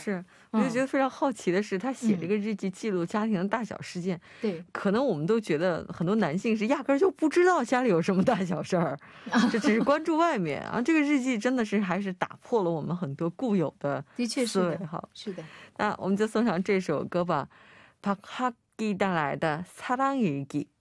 是，我就觉得非常好奇的是，他写这个日记记录家庭的大小事件， 对， 可能我们都觉得很多男性是压根儿就不知道家里有什么大小事儿，这只是关注外面啊。这个日记真的是还是打破了我们很多固有的的确是的， 思维哈。 是的。 那我们就送上这首歌吧，박학기带来的《사랑일기》。